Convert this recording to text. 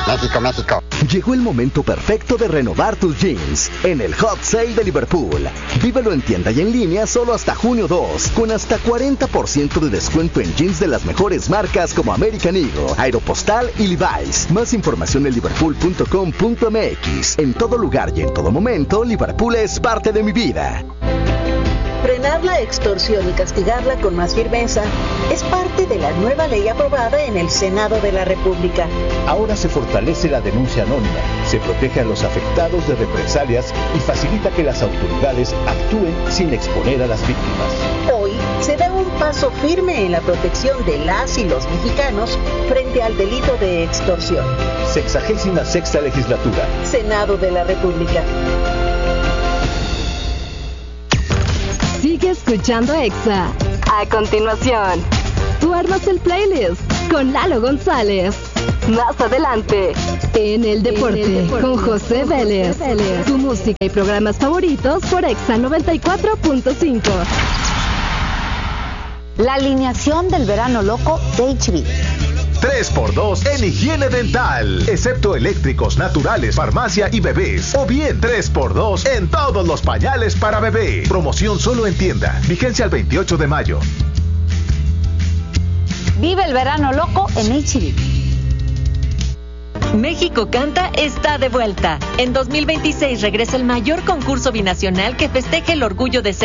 México, México. Llegó el momento perfecto de renovar tus jeans en el Hot Sale de Liverpool. Vívelo en tienda y en línea solo hasta junio 2, con hasta 40% de descuento en jeans de las mejores marcas como American Eagle, Aeropostale y Levi's. Más información en liverpool.com.mx. En todo lugar y en todo momento, Liverpool es parte de mi vida. Frenar la extorsión y castigarla con más firmeza es parte de la nueva ley aprobada en el Senado de la República. Ahora se fortalece la denuncia anónima, se protege a los afectados de represalias y facilita que las autoridades actúen sin exponer a las víctimas. Hoy se da un paso firme en la protección de las y los mexicanos frente al delito de extorsión. 66ª Legislatura. Senado de la República. Sigue escuchando Exa. A continuación, tú armas el playlist con Lalo González. Más adelante, en el deporte, con José Vélez. Tu música y programas favoritos por Exa 94.5. La alineación del verano loco de HB. 3x2 en higiene dental, excepto eléctricos, naturales, farmacia y bebés. O bien 3x2 en todos los pañales para bebé. Promoción solo en tienda. Vigencia el 28 de mayo. Vive el verano loco en HB. México Canta está de vuelta. En 2026 regresa el mayor concurso binacional que festeje el orgullo de ser